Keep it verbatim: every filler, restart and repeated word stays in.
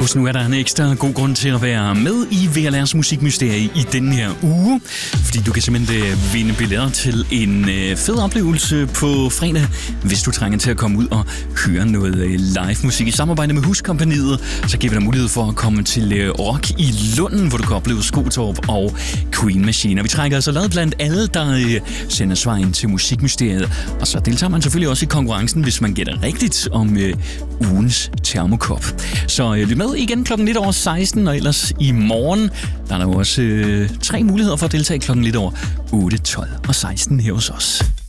Husk nu, er der en ekstra god grund til at være med i V L R's Musikmysterie i denne her uge. Fordi du kan simpelthen vinde billetter til en fed oplevelse på fredag, hvis du trænger til at komme ud og høre noget live musik i samarbejde med Huskompagniet. Så giver vi dig mulighed for at komme til Rock i Lunden, hvor du kan opleve Skotorp og Queen Machine. Og vi trækker altså lavet blandt alle, der sender svar ind til Musikmysteriet. Og så deltager man selvfølgelig også i konkurrencen, hvis man gætter rigtigt om øh, ugens termokop. Så øh, lyt med igen klokken lidt over seksten, og ellers i morgen, der er der også øh, tre muligheder for at deltage klokken lidt over otte, tolv og seksten her hos os.